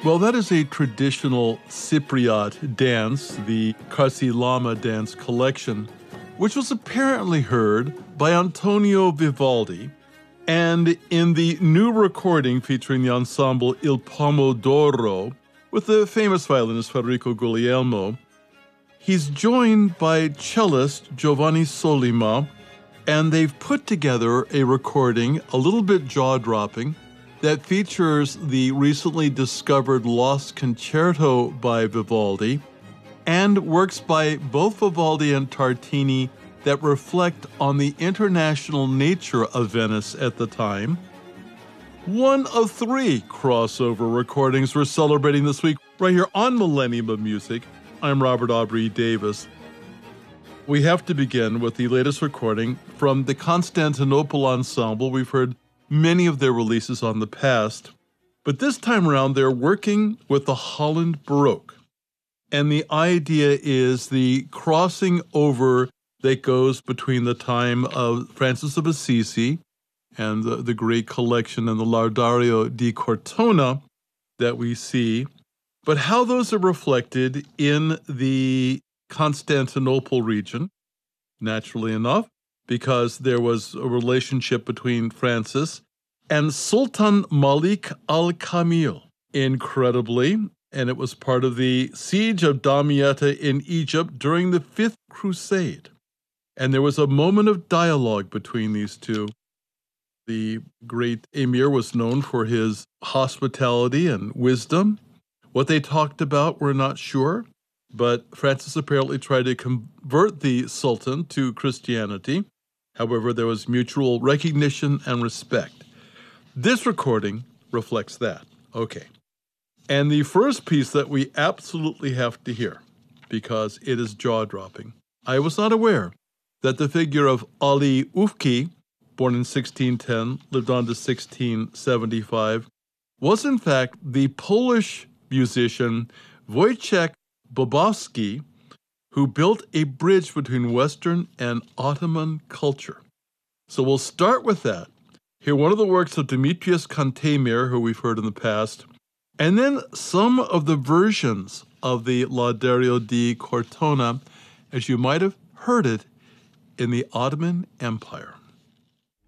Well, that is a traditional Cypriot dance, the Karsilama dance collection, which was apparently heard by Antonio Vivaldi. And in the new recording featuring the ensemble Il Pomodoro, with the famous violinist Federico Guglielmo, he's joined by cellist Giovanni Sollima, and they've put together a recording, a little bit jaw-dropping, that features the recently discovered Lost Concerto by Vivaldi and works by both Vivaldi and Tartini that reflect on the international nature of Venice at the time. One of 3 crossover recordings we're celebrating this week right here on Millennium of Music. I'm Robert Aubrey Davis. We have to begin with the latest recording from the Constantinople Ensemble. We've heard many of their releases on the past, but this time around they're working with the Holland Baroque. And the idea is the crossing over that goes between the time of Francis of Assisi and the great collection and the Laudario di Cortona that we see, but how those are reflected in the Constantinople region, naturally enough, because there was a relationship between Francis and Sultan Malik al-Kamil, incredibly, and it was part of the siege of Damietta in Egypt during the 5th Crusade. And there was a moment of dialogue between these two. The great emir was known for his hospitality and wisdom. What they talked about, we're not sure, but Francis apparently tried to convert the Sultan to Christianity. However, there was mutual recognition and respect. This recording reflects that. Okay. And the first piece that we absolutely have to hear, because it is jaw-dropping. I was not aware that the figure of Ali Ufki, born in 1610, lived on to 1675, was in fact the Polish musician Wojciech Bobowski, who built a bridge between Western and Ottoman culture. So we'll start with that. Hear one of the works of Demetrius Cantemir, who we've heard in the past, and then some of the versions of the Laudario di Cortona, as you might have heard it in the Ottoman Empire.